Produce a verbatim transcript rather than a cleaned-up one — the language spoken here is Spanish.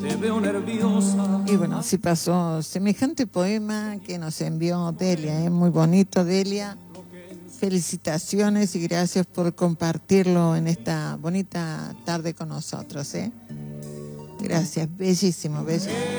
te veo nerviosa. Y bueno, así pasó semejante poema que nos envió Delia, ¿eh? Muy bonito, Delia. Felicitaciones y gracias por compartirlo en esta bonita tarde con nosotros, ¿eh? Gracias, bellísimo, bellísimo.